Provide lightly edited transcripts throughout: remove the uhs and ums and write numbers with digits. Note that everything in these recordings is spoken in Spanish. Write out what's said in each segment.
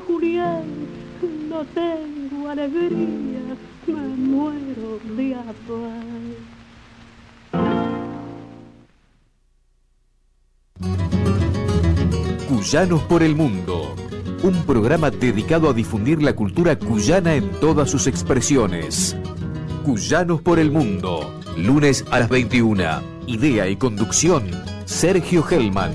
Julián, no tengo alegría, me muero de hambre. Cuyanos por el Mundo, un programa dedicado a difundir la cultura cuyana en todas sus expresiones. Cuyanos por el Mundo, lunes a las 21. Idea y conducción, Sergio Hellman.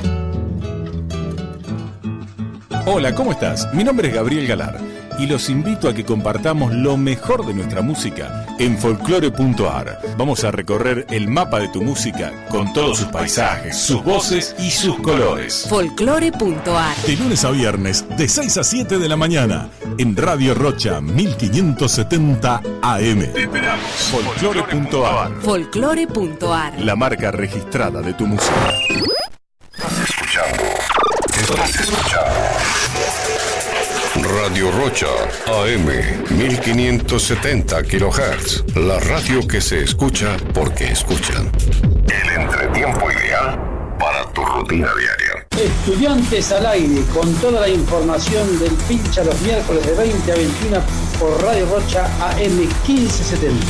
Hola, ¿cómo estás? Mi nombre es Gabriel Galar y los invito a que compartamos lo mejor de nuestra música en folclore.ar. Vamos a recorrer el mapa de tu música con todos sus paisajes, sus voces y sus colores. Folclore.ar. De lunes a viernes, de 6 a 7 de la mañana, en Radio Rocha 1570 AM. Te esperamos. Folclore.ar. Folclore.ar. La marca registrada de tu música. Estás escuchando Radio Rocha AM 1570 kHz, la radio que se escucha porque escuchan. El entretiempo ideal para tu rutina diaria. Estudiantes al aire, con toda la información del pincha los miércoles de 20 a 21 por Radio Rocha AM 1570.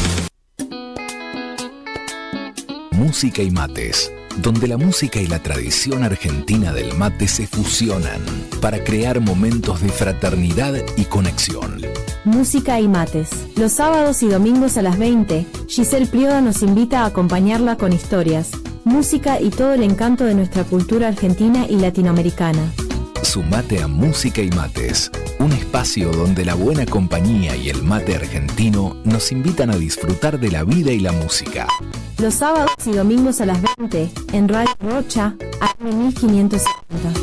Música y mates, donde la música y la tradición argentina del mate se fusionan para crear momentos de fraternidad y conexión. Música y mates. Los sábados y domingos a las 20, Giselle Prioda nos invita a acompañarla con historias, música y todo el encanto de nuestra cultura argentina y latinoamericana. Sumate a Música y Mates, un espacio donde la buena compañía y el mate argentino nos invitan a disfrutar de la vida y la música. Los sábados y domingos a las 20, en Radio Rocha, AM 1570.